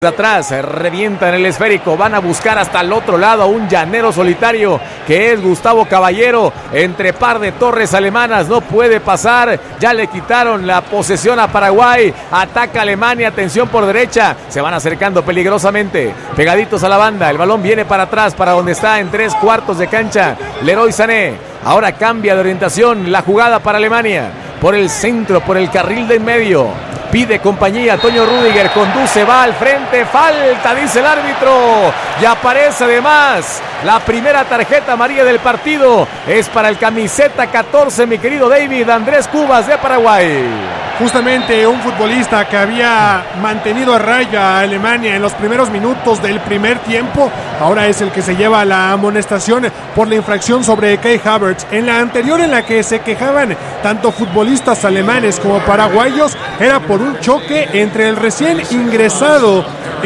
De atrás, revientan el esférico, van a buscar hasta el otro lado a un llanero solitario que es Gustavo Caballero, entre par de torres alemanas, no puede pasar, ya le quitaron la posesión a Paraguay, ataca Alemania, atención por derecha, se van acercando peligrosamente, pegaditos a la banda, el balón viene para atrás, para donde está en 3/4 de cancha, Leroy Sané, ahora cambia de orientación la jugada para Alemania, por el centro, por el carril de en medio. Pide compañía, Toño Rüdiger, conduce, va al frente, falta, dice el árbitro, y aparece además la primera tarjeta amarilla del partido, es para el camiseta 14, mi querido David, Andrés Cubas de Paraguay. Justamente un futbolista que había mantenido a raya a Alemania en los primeros minutos del primer tiempo, ahora es el que se lleva la amonestación por la infracción sobre Kai Havertz. En la anterior, en la que se quejaban tanto futbolistas alemanes como paraguayos, era por un choque entre el recién ingresado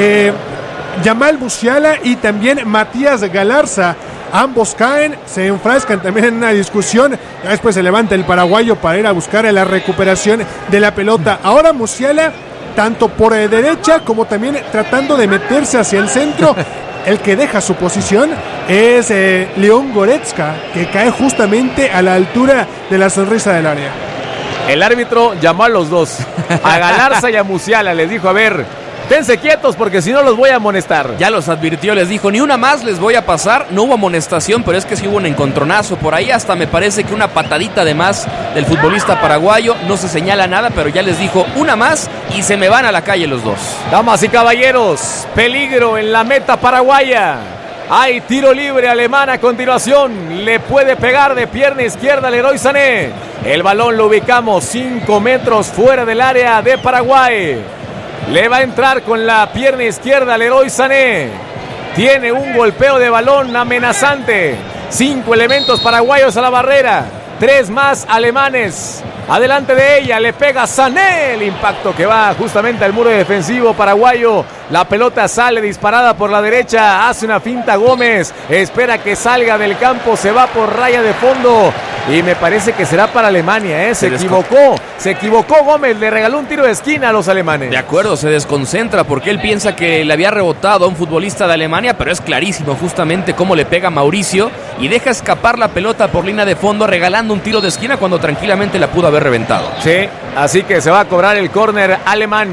Jamal Musiala y también Matías Galarza. Ambos caen, se enfrascan también en una discusión, después se levanta el paraguayo para ir a buscar la recuperación de la pelota. Ahora Musiala, tanto por derecha como también tratando de meterse hacia el centro. El que deja su posición es León Goretzka, que cae justamente a la altura de la sonrisa del área. El árbitro llamó a los dos, a Galarza y a Musiala, les dijo, a ver, tense quietos porque si no los voy a amonestar. Ya los advirtió, les dijo, ni una más les voy a pasar. No hubo amonestación, pero es que sí hubo un encontronazo por ahí, hasta me parece que una patadita de más del futbolista paraguayo. No se señala nada, pero ya les dijo, una más y se me van a la calle los dos. Damas y caballeros, peligro en la meta paraguaya. Hay tiro libre alemán a continuación. Le puede pegar de pierna izquierda Leroy Sané. El balón lo ubicamos 5 metros fuera del área de Paraguay. Le va a entrar con la pierna izquierda Leroy Sané. Tiene un golpeo de balón amenazante. 5 elementos paraguayos a la barrera. 3 más alemanes. Adelante de ella, le pega Sané. El impacto que va justamente al muro defensivo paraguayo. La pelota sale disparada por la derecha. Hace una finta Gómez. Espera que salga del campo. Se va por raya de fondo. Y me parece que será para Alemania, Se equivocó Gómez, le regaló un tiro de esquina a los alemanes. De acuerdo, se desconcentra porque él piensa que le había rebotado a un futbolista de Alemania, pero es clarísimo justamente cómo le pega Mauricio y deja escapar la pelota por línea de fondo, regalando un tiro de esquina cuando tranquilamente la pudo haber reventado. Sí, así que se va a cobrar el córner alemán.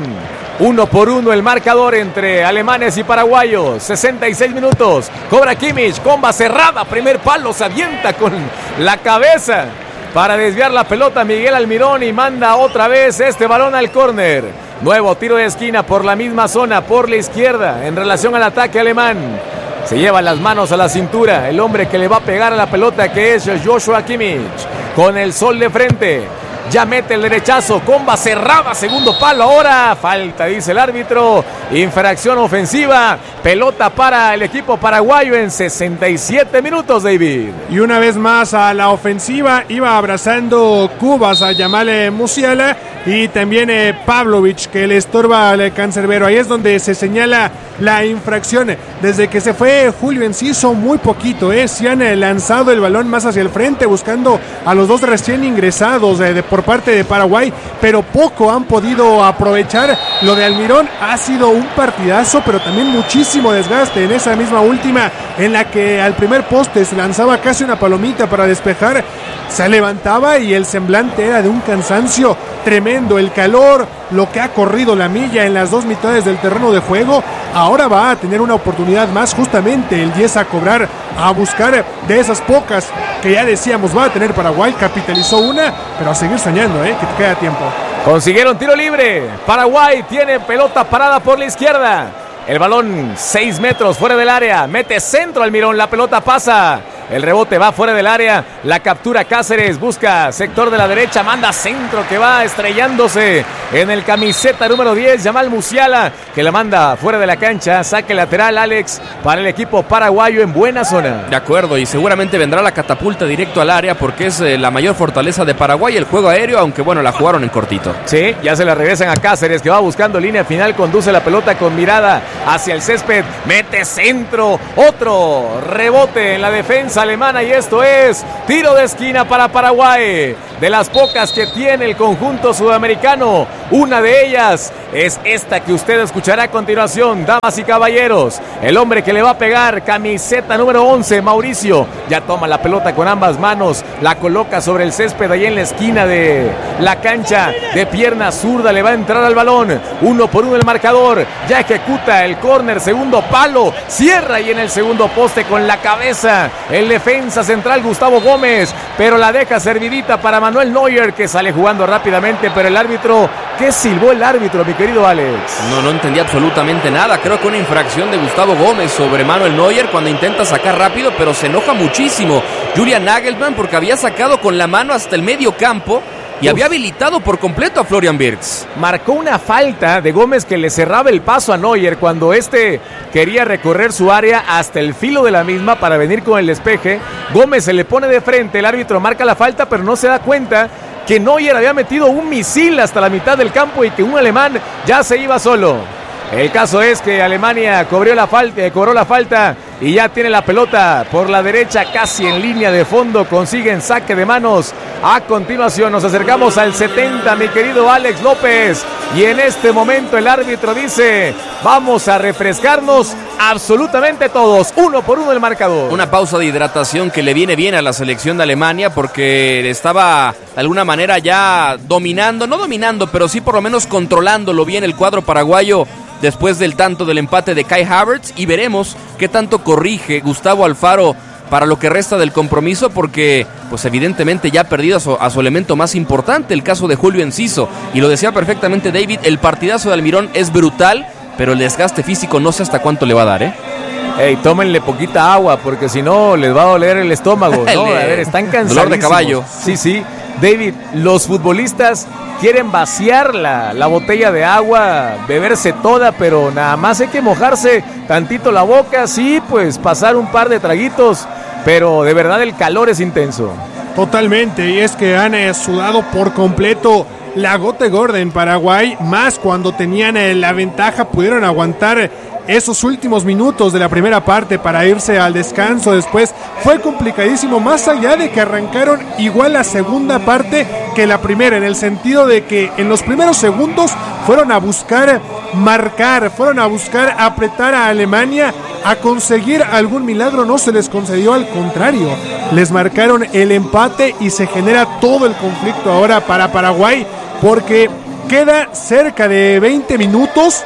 1-1 el marcador entre alemanes y paraguayos. 66 minutos. Cobra Kimmich, comba cerrada. Primer palo, se avienta con la cabeza para desviar la pelota Miguel Almirón y manda otra vez este balón al córner. Nuevo tiro de esquina por la misma zona, por la izquierda, en relación al ataque alemán. Se lleva las manos a la cintura el hombre que le va a pegar a la pelota, que es Joshua Kimmich. Con el sol de frente. Ya mete el derechazo, comba cerrada, segundo palo, ahora falta, dice el árbitro, infracción ofensiva, pelota para el equipo paraguayo en 67 minutos, David. Y una vez más a la ofensiva, iba abrazando Cubas a Jamal Musiala y también Pavlovic, que le estorba al cancerbero. Ahí es donde se señala la infracción. Desde que se fue Julio Enciso, muy poquito, se han lanzado el balón más hacia el frente, buscando a los dos recién ingresados por parte de Paraguay, pero poco han podido aprovechar. Lo de Almirón ha sido un partidazo, pero también muchísimo desgaste en esa misma última, en la que al primer poste se lanzaba casi una palomita para despejar, se levantaba y el semblante era de un cansancio tremendo. El calor, lo que ha corrido la milla en las dos mitades del terreno de juego, ahora va a tener una oportunidad más, justamente el 10 a cobrar, a buscar de esas pocas que ya decíamos va a tener Paraguay. Capitalizó una, pero a seguir soñando, que te queda tiempo. Consiguieron tiro libre. Paraguay tiene pelota parada por la izquierda. El balón 6 metros fuera del área. Mete centro Almirón, la pelota pasa. El rebote va fuera del área. La captura Cáceres. Busca sector de la derecha. Manda centro que va estrellándose en el camiseta número 10. Jamal Musiala, que la manda fuera de la cancha. Saque lateral, Alex, para el equipo paraguayo en buena zona. De acuerdo, y seguramente vendrá la catapulta directo al área porque es la mayor fortaleza de Paraguay, el juego aéreo, aunque bueno, la jugaron en cortito. Sí, ya se la regresan a Cáceres, que va buscando línea final. Conduce la pelota con mirada hacia el césped. Mete centro. Otro rebote en la defensa alemana y esto es tiro de esquina para Paraguay. de las pocas que tiene el conjunto sudamericano. Una de ellas es esta que usted escuchará a continuación, damas y caballeros. El hombre que le va a pegar, camiseta número 11, Mauricio, ya toma la pelota con ambas manos, la coloca sobre el césped ahí en la esquina de la cancha, de pierna zurda le va a entrar al balón, 1-1 el marcador, ya ejecuta el córner, segundo palo, cierra ahí en el segundo poste con la cabeza el defensa central Gustavo Gómez, pero la deja servidita para Manuel Neuer, que sale jugando rápidamente, pero el árbitro, ¿qué silbó el árbitro, mi querido Alex? No entendí absolutamente nada. Creo que una infracción de Gustavo Gómez sobre Manuel Neuer cuando intenta sacar rápido, pero se enoja muchísimo Julian Nagelsmann porque había sacado con la mano hasta el medio campo y había habilitado por completo a Florian Wirtz. Marcó una falta de Gómez que le cerraba el paso a Neuer cuando quería recorrer su área hasta el filo de la misma para venir con el despeje. Gómez se le pone de frente, el árbitro marca la falta, pero no se da cuenta que Neuer había metido un misil hasta la mitad del campo y que un alemán ya se iba solo. El caso es que Alemania cobró la falta y ya tiene la pelota por la derecha, casi en línea de fondo, consiguen saque de manos. A continuación nos acercamos al 70, mi querido Alex López, y en este momento el árbitro dice, vamos a refrescarnos absolutamente todos, 1-1 el marcador. Una pausa de hidratación que le viene bien a la selección de Alemania porque estaba de alguna manera ya no dominando, pero sí por lo menos controlándolo bien el cuadro paraguayo después del tanto del empate de Kai Havertz, y veremos qué tanto corrige Gustavo Alfaro para lo que resta del compromiso, porque pues evidentemente ya ha perdido a su elemento más importante, el caso de Julio Enciso, y lo decía perfectamente David, el partidazo de Almirón es brutal, pero el desgaste físico no sé hasta cuánto le va a dar, Ey, tómenle poquita agua, porque si no les va a doler el estómago, ¿no? A ver, están cansadísimos. Dolor de caballo. Sí. David, los futbolistas quieren vaciar la botella de agua, beberse toda, pero nada más hay que mojarse tantito la boca, sí, pues pasar un par de traguitos, pero de verdad el calor es intenso. Totalmente, y es que han sudado por completo la gota gorda en Paraguay, más cuando tenían la ventaja, pudieron aguantar esos últimos minutos de la primera parte para irse al descanso. Después fue complicadísimo, más allá de que arrancaron igual la segunda parte que la primera, en el sentido de que en los primeros segundos fueron a buscar marcar, fueron a buscar apretar a Alemania, a conseguir algún milagro. No se les concedió, al contrario, les marcaron el empate y se genera todo el conflicto ahora para Paraguay, porque queda cerca de 20 minutos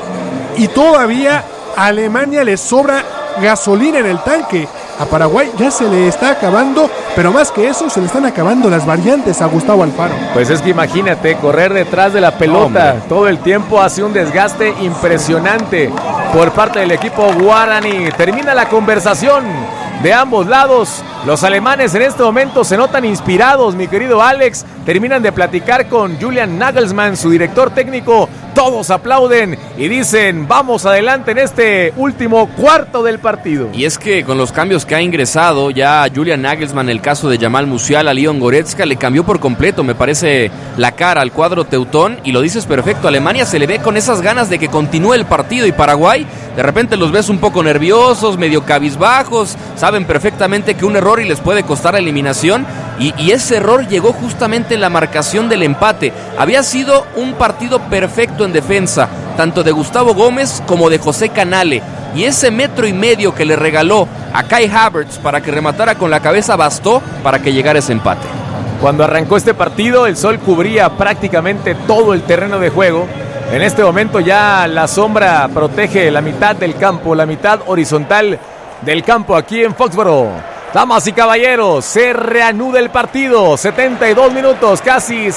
y todavía a Alemania le sobra gasolina en el tanque. A Paraguay ya se le está acabando, pero más que eso, se le están acabando las variantes a Gustavo Alfaro. Pues es que imagínate, correr detrás de la pelota todo el tiempo hace un desgaste impresionante por parte del equipo guaraní. Termina la conversación de ambos lados. Los alemanes en este momento se notan inspirados, mi querido Alex. Terminan de platicar con Julian Nagelsmann, su director técnico. Todos aplauden y dicen, vamos adelante en este último cuarto del partido. Y es que con los cambios que ha ingresado ya Julian Nagelsmann, el caso de Jamal Musiala, Leon Goretzka, le cambió por completo, me parece, la cara al cuadro teutón, y lo dices perfecto. Alemania se le ve con esas ganas de que continúe el partido, y Paraguay, de repente los ves un poco nerviosos, medio cabizbajos, saben perfectamente que un error y les puede costar la eliminación, y ese error llegó justamente en la marcación del empate. Había sido un partido perfecto en defensa, tanto de Gustavo Gómez como de José Canale, y ese 1.5 metros que le regaló a Kai Havertz para que rematara con la cabeza bastó para que llegara ese empate. Cuando arrancó este partido, el sol cubría prácticamente todo el terreno de juego. En este momento ya la sombra protege la mitad del campo, la mitad horizontal del campo aquí en Foxboro. Damas y caballeros, se reanuda el partido, 72 minutos, casi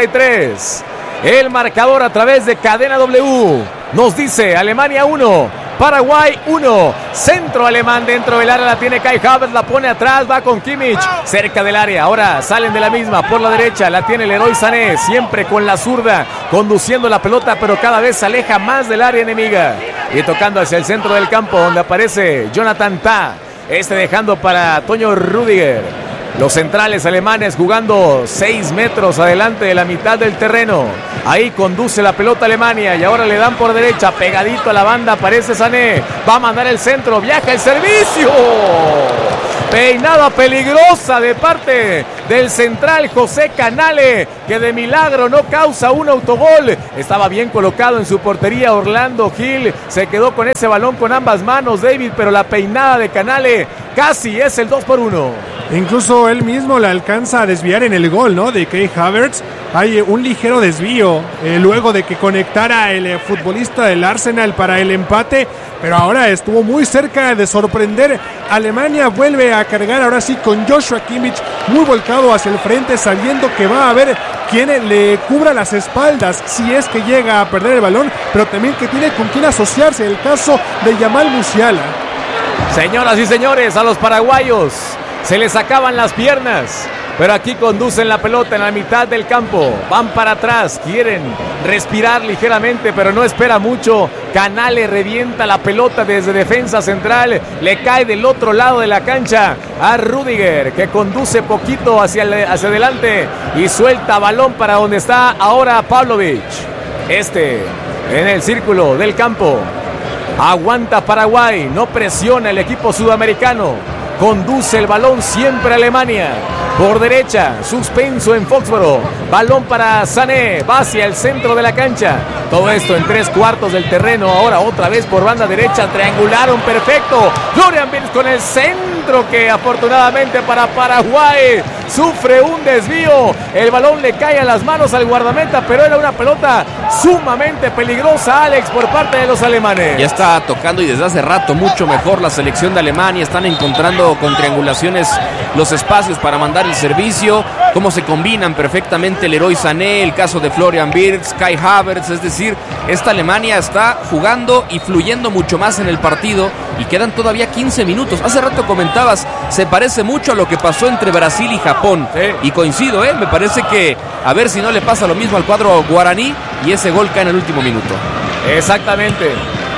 73. El marcador a través de Cadena W nos dice Alemania 1, Paraguay 1, centro alemán dentro del área, la tiene Kai Havertz, la pone atrás, va con Kimmich, cerca del área, ahora salen de la misma, por la derecha, la tiene Leroy Sané, siempre con la zurda, conduciendo la pelota, pero cada vez se aleja más del área enemiga, y tocando hacia el centro del campo, donde aparece Jonathan Tah, dejando para Toño Rüdiger. Los centrales alemanes jugando 6 metros adelante de la mitad del terreno. Ahí conduce la pelota Alemania y ahora le dan por derecha, pegadito a la banda, aparece Sané. Va a mandar el centro, viaja el servicio. Peinada peligrosa de parte del central José Canale, que de milagro no causa un autogol. Estaba bien colocado en su portería Orlando Gil. Se quedó con ese balón con ambas manos David, pero la peinada de Canale casi es el 2-1. Incluso él mismo la alcanza a desviar en el gol, ¿no? De Kai Havertz. Hay un ligero desvío luego de que conectara el futbolista del Arsenal para el empate, pero ahora estuvo muy cerca de sorprender. Alemania vuelve a cargar ahora sí con Joshua Kimmich muy volcado hacia el frente, sabiendo que va a haber quien le cubra las espaldas si es que llega a perder el balón, pero también que tiene con quien asociarse, el caso de Jamal Musiala. Señoras y señores, a los paraguayos se les acaban las piernas, pero aquí conducen la pelota en la mitad del campo. Van para atrás, quieren respirar ligeramente, pero no espera mucho. Canale revienta la pelota desde defensa central. Le cae del otro lado de la cancha a Rüdiger, que conduce poquito hacia adelante y suelta balón para donde está ahora Pavlovic. En el círculo del campo. Aguanta Paraguay, no presiona el equipo sudamericano. Conduce el balón siempre Alemania. Por derecha, suspenso en Foxboro. Balón para Sané, va hacia el centro de la cancha. Todo esto en 3/4 del terreno. Ahora otra vez por banda derecha, triangularon perfecto. Florian Wirtz con el centro que afortunadamente para Paraguay sufre un desvío. El balón le cae a las manos al guardameta, pero era una pelota sumamente peligrosa, Alex, por parte de los alemanes. Ya está tocando y desde hace rato mucho mejor la selección de Alemania. Están encontrando con triangulaciones los espacios para mandar el servicio, cómo se combinan perfectamente el Leroy Sané, el caso de Florian Wirtz, Kai Havertz. Es decir, esta Alemania está jugando y fluyendo mucho más en el partido y quedan todavía 15 minutos. Hace rato comentabas, se parece mucho a lo que pasó entre Brasil y Japón. Sí. Y coincido, me parece que a ver si no le pasa lo mismo al cuadro guaraní y ese gol cae en el último minuto. Exactamente.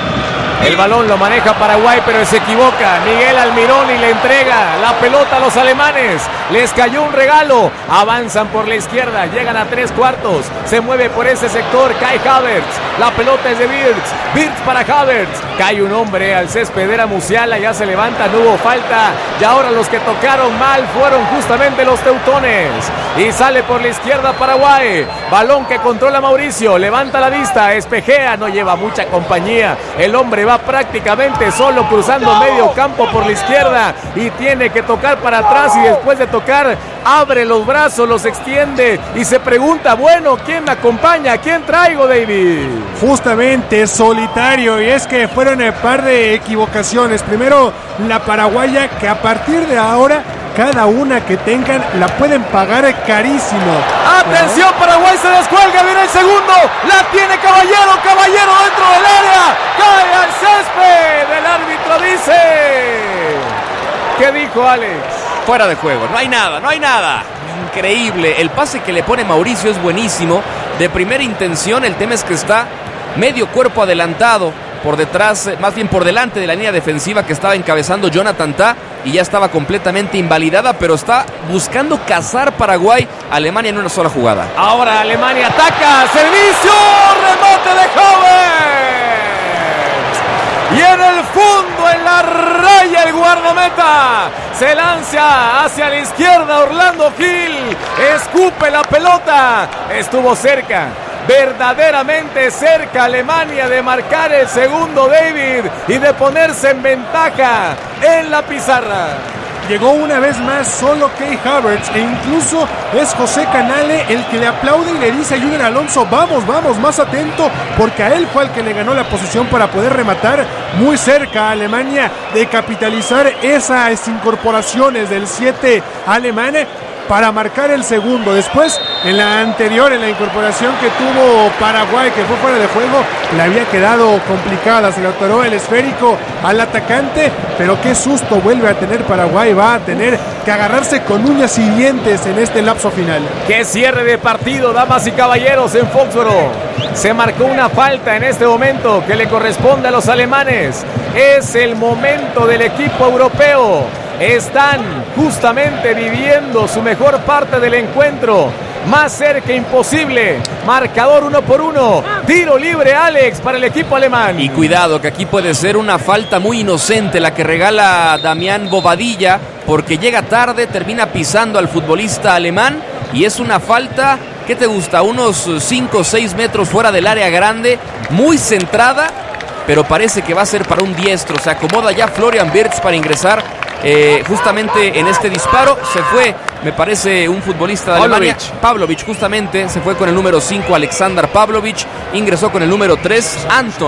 El balón lo maneja Paraguay, pero se equivoca. Miguel Almirón y le entrega la pelota a los alemanes. Les cayó un regalo. Avanzan por la izquierda, llegan a 3/4. Se mueve por ese sector Kai Havertz. La pelota es de Wirtz. Wirtz para Havertz. Cae un hombre al césped, era Musiala, ya se levanta, no hubo falta. Y ahora los que tocaron mal fueron justamente los teutones. Y sale por la izquierda Paraguay. Balón que controla Mauricio. Levanta la vista, espejea, no lleva mucha compañía. El hombre va prácticamente solo cruzando medio campo por la izquierda y tiene que tocar para atrás, y después de tocar abre los brazos, los extiende y se pregunta, bueno, ¿quién me acompaña? ¿Quién traigo, David? Justamente solitario, y es que fueron un par de equivocaciones. Primero la paraguaya, que a partir de ahora cada una que tengan la pueden pagar carísimo. Atención, Paraguay se descuelga, viene el segundo, la tiene Caballero dentro del área, cae al césped, el árbitro dice. ¿Qué dijo, Alex? Fuera de juego, no hay nada. Increíble, el pase que le pone Mauricio es buenísimo, de primera intención. El tema es que está medio cuerpo adelantado por detrás, más bien por delante de la línea defensiva que estaba encabezando Jonathan Tah, y ya estaba completamente invalidada, pero está buscando cazar Paraguay Alemania en una sola jugada. Ahora Alemania ataca, servicio, remate de Havertz, y en el fondo, en la raya, el guardameta se lanza hacia la izquierda. Orlando Gil escupe la pelota, estuvo cerca, verdaderamente cerca Alemania de marcar el segundo, David, y de ponerse en ventaja en la pizarra. Llegó una vez más solo Kai Havertz, e incluso es José Canale el que le aplaude y le dice a Junior Alonso, vamos, más atento, porque a él fue el que le ganó la posición para poder rematar muy cerca a Alemania de capitalizar esas incorporaciones del 7 alemán para marcar el segundo. Después, en la anterior, en la incorporación que tuvo Paraguay, que fue fuera de juego, le había quedado complicada, se le atoró el esférico al atacante, pero qué susto vuelve a tener Paraguay. Va a tener que agarrarse con uñas y dientes en este lapso final. Qué cierre de partido, damas y caballeros, en Foxboro. Se marcó una falta en este momento que le corresponde a los alemanes. Es el momento del equipo europeo. Están justamente viviendo su mejor parte del encuentro. más cerca imposible. Marcador 1-1. Tiro libre, Alex, para el equipo alemán. Y cuidado, que aquí puede ser una falta muy inocente la que regala Damián Bobadilla, porque llega tarde, termina pisando al futbolista alemán y es una falta, ¿qué te gusta? Unos 5 o 6 metros fuera del área grande, muy centrada, pero parece que va a ser para un diestro. Se acomoda ya Florian Wirtz para ingresar justamente en este disparo. Se fue, me parece, un futbolista de Alemania, Pavlovic, justamente, se fue con el número 5, Alexander Pavlovic, ingresó con el número 3,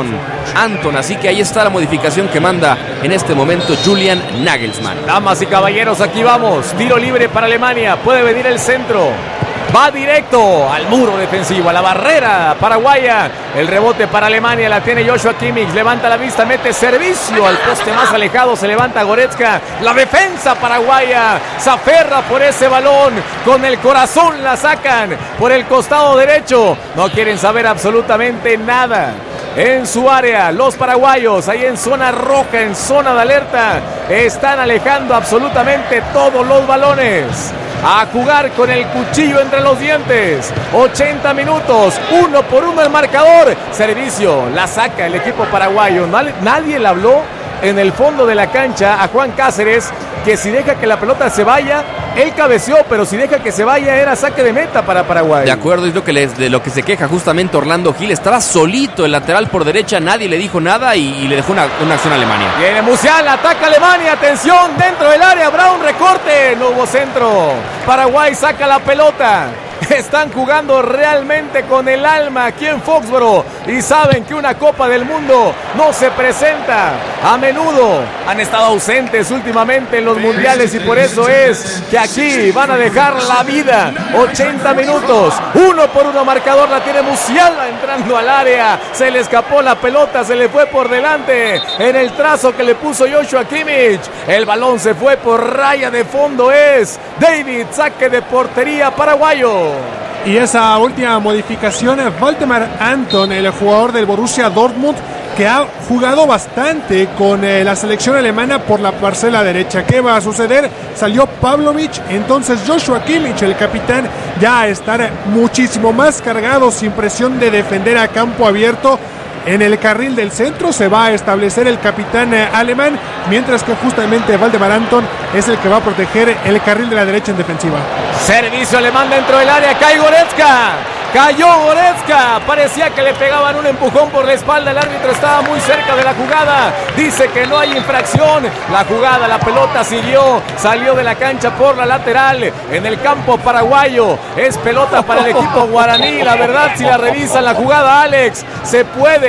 Anton, así que ahí está la modificación que manda en este momento Julian Nagelsmann. Damas y caballeros, aquí vamos, tiro libre para Alemania, puede venir el centro. Va directo al muro defensivo, a la barrera paraguaya. El rebote para Alemania, la tiene Joshua Kimmich. Levanta la vista, mete servicio al poste más alejado. Se levanta Goretzka. La defensa paraguaya se aferra por ese balón. Con el corazón la sacan por el costado derecho. No quieren saber absolutamente nada. En su área, los paraguayos, ahí en zona roja, en zona de alerta, están alejando absolutamente todos los balones. A jugar con el cuchillo entre los dientes. 80 minutos, 1-1 el marcador. Servicio, la saca el equipo paraguayo. Nadie le habló en el fondo de la cancha a Juan Cáceres que si deja que la pelota se vaya, él cabeceó, pero si deja que se vaya era saque de meta para Paraguay. De acuerdo, es de lo que se queja justamente Orlando Gil. Estaba solito el lateral por derecha, nadie le dijo nada y le dejó una acción a Alemania. Viene Musiala, ataca Alemania, atención, dentro del área, Brown recorte, no hubo centro. Paraguay saca la pelota. Están jugando realmente con el alma aquí en Foxboro y saben que una Copa del Mundo no se presenta a menudo. Han estado ausentes últimamente en los mundiales y por eso es que aquí van a dejar la vida. 80 minutos, 1-1 marcador, la tiene Musiala entrando al área. Se le escapó la pelota, se le fue por delante en el trazo que le puso Joshua Kimmich. El balón se fue por raya de fondo, es David, saque de portería paraguayo. Y esa última modificación, Waldemar Anton, el jugador del Borussia Dortmund, que ha jugado bastante con la selección alemana por la parcela derecha. ¿Qué va a suceder? Salió Pavlovic, entonces Joshua Kimmich, el capitán, ya a estar muchísimo más cargado, sin presión de defender a campo abierto. En el carril del centro se va a establecer el capitán alemán, mientras que justamente Waldemar Anton es el que va a proteger el carril de la derecha en defensiva. Servicio alemán dentro del área, cae Goretzka. Cayó Goretzka, parecía que le pegaban un empujón por la espalda, el árbitro estaba muy cerca de la jugada, dice que no hay infracción, la jugada, la pelota siguió, salió de la cancha por la lateral, en el campo paraguayo, es pelota para el equipo guaraní, la verdad si la revisan la jugada, Alex, se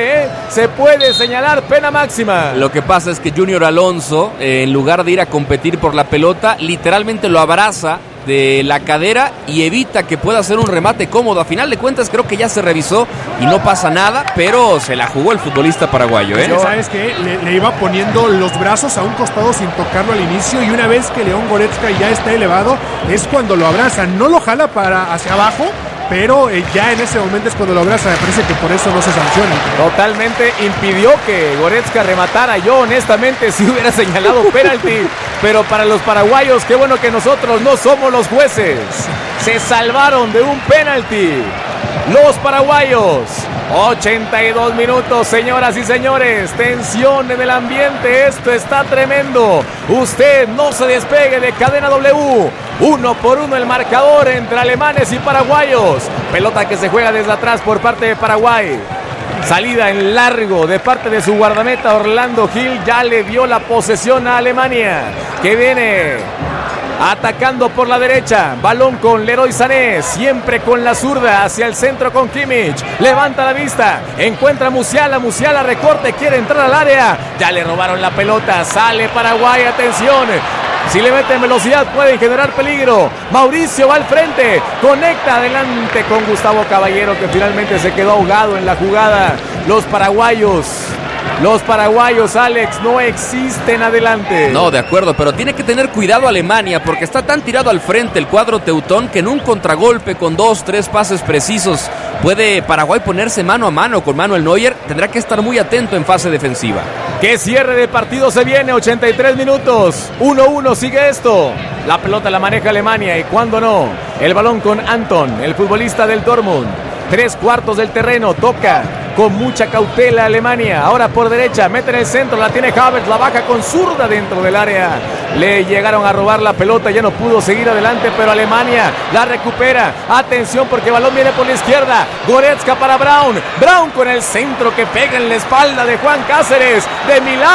puede señalar pena máxima. Lo que pasa es que Junior Alonso, en lugar de ir a competir por la pelota, literalmente lo abraza de la cadera y evita que pueda hacer un remate cómodo. A final de cuentas creo que ya se revisó y no pasa nada, pero se la jugó el futbolista paraguayo, ¿eh? ¿Sabes qué? Le iba poniendo los brazos a un costado sin tocarlo al inicio y una vez que León Goretzka ya está elevado es cuando lo abraza, no lo jala para hacia abajo, pero ya en ese momento es cuando lo abraza. Me parece que por eso no se sanciona. Totalmente impidió que Goretzka rematara. Yo honestamente sí hubiera señalado penalti, pero para los paraguayos qué bueno que nosotros no somos los jueces. Se salvaron de un penalti los paraguayos. 82 minutos, señoras y señores, tensión en el ambiente, esto está tremendo. Usted no se despegue de Cadena W. 1-1 el marcador entre alemanes y paraguayos. Pelota que se juega desde atrás por parte de Paraguay. Salida en largo de parte de su guardameta Orlando Gil, ya le dio la posesión a Alemania, que viene atacando por la derecha, balón con Leroy Sané, siempre con la zurda, hacia el centro con Kimmich, levanta la vista, encuentra a Musiala recorte, quiere entrar al área, ya le robaron la pelota, sale Paraguay, atención, si le meten velocidad pueden generar peligro, Mauricio va al frente, conecta adelante con Gustavo Caballero, que finalmente se quedó ahogado en la jugada. Los paraguayos, Alex, no existen adelante. No, de acuerdo, pero tiene que tener cuidado Alemania porque está tan tirado al frente el cuadro teutón que en un contragolpe con 2-3 pases precisos puede Paraguay ponerse mano a mano con Manuel Neuer. Tendrá que estar muy atento en fase defensiva. ¿Qué cierre de partido se viene? 83 minutos. 1-1 sigue esto. La pelota la maneja Alemania y cuando no, El balón con Anton, el futbolista del Dortmund. 3/4 del terreno, toca con mucha cautela Alemania. Ahora por derecha, mete en el centro, la tiene Havertz, la baja con zurda dentro del área. Le llegaron a robar la pelota, ya no pudo seguir adelante, pero Alemania la recupera. Atención porque el balón viene por la izquierda. Goretzka para Braun. Braun con el centro que pega en la espalda de Juan Cáceres. De milagro.